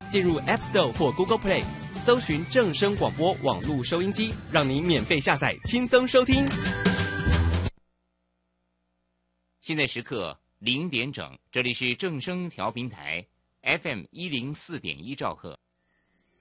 进入 App Store 或 Google Play， 搜寻正声广播网络收音机，让您免费下载，轻松收听。 现在时刻0点整，这里是正声调频台 FM104.1兆赫。